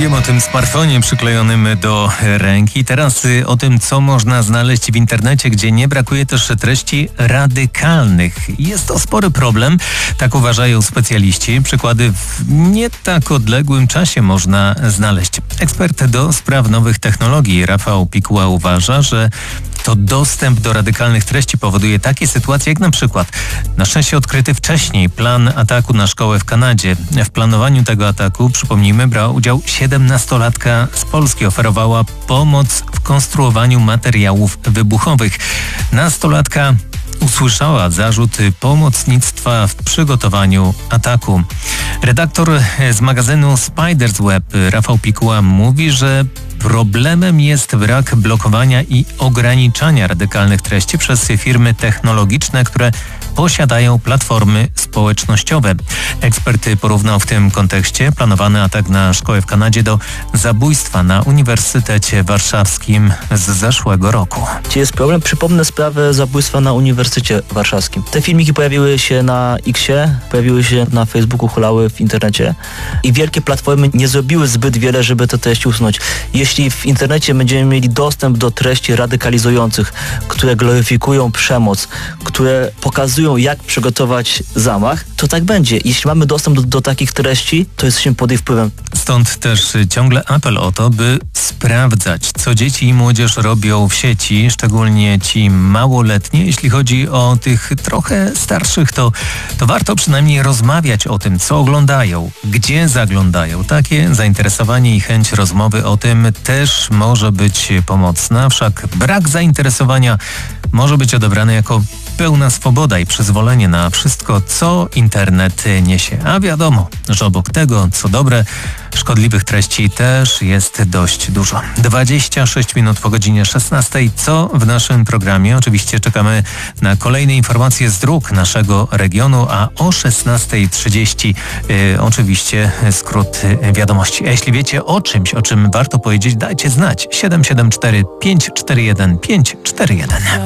Mówiłem o tym smartfonie przyklejonym do ręki. Teraz o tym, co można znaleźć w internecie, gdzie nie brakuje też treści radykalnych. Jest to spory problem, tak uważają specjaliści. Przykłady w nie tak odległym czasie można znaleźć. Ekspert do spraw nowych technologii Rafał Pikuła uważa, że to dostęp do radykalnych treści powoduje takie sytuacje jak na przykład na szczęście odkryty wcześniej plan ataku na szkołę w Kanadzie. W planowaniu tego ataku, przypomnijmy, brała udział 17-latka z Polski. Oferowała pomoc w konstruowaniu materiałów wybuchowych. Nastolatka usłyszała zarzuty pomocnictwa w przygotowaniu ataku. Redaktor z magazynu Spider's Web Rafał Pikuła mówi, że problemem jest brak blokowania i ograniczania radykalnych treści przez firmy technologiczne, które posiadają platformy społecznościowe. Ekspert porównał w tym kontekście planowany atak na szkołę w Kanadzie do zabójstwa na Uniwersytecie Warszawskim z zeszłego roku. Gdzie jest problem? Przypomnę sprawę zabójstwa na Uniwersytecie Warszawskim. Te filmiki pojawiły się na X-ie, pojawiły się na Facebooku, hulały w internecie i wielkie platformy nie zrobiły zbyt wiele, żeby te treści usunąć. Jeśli w internecie będziemy mieli dostęp do treści radykalizujących, które gloryfikują przemoc, które pokazują, jak przygotować zamach, to tak będzie. Jeśli mamy dostęp do takich treści, to jesteśmy pod ich wpływem. Stąd też ciągle apel o to, by sprawdzać, co dzieci i młodzież robią w sieci, szczególnie ci małoletni. Jeśli chodzi o tych trochę starszych, to warto przynajmniej rozmawiać o tym, co oglądają, gdzie zaglądają. Takie zainteresowanie i chęć rozmowy o tym też może być pomocna, wszak brak zainteresowania może być odebrany jako pełna swoboda i przyzwolenie na wszystko, co internet niesie. A wiadomo, że obok tego, co dobre, szkodliwych treści też jest dość dużo. 26 minut po godzinie 16. Co w naszym programie? Oczywiście czekamy na kolejne informacje z dróg naszego regionu, a o 16:30 oczywiście skrót wiadomości. A jeśli wiecie o czymś, o czym warto powiedzieć, dajcie znać. 774 541 541.